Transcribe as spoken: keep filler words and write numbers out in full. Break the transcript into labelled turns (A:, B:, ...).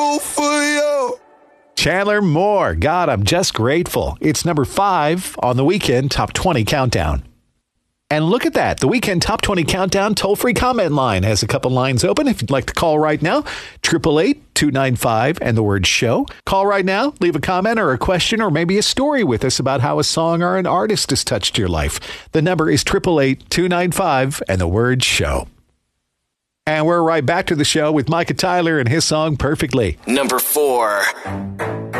A: for you.
B: Chandler Moore, God, I'm just grateful. It's number five on the Weekend Top twenty Countdown. And look at that. The Weekend Top twenty Countdown toll-free comment line has a couple lines open. If you'd like to call right now, eight eight eight, two nine five and the word show. Call right now, leave a comment or a question or maybe a story with us about how a song or an artist has touched your life. The number is eight eight eight, two nine five and the word show. And we're right back to the show with Micah Tyler and his song Perfectly.
C: Number four.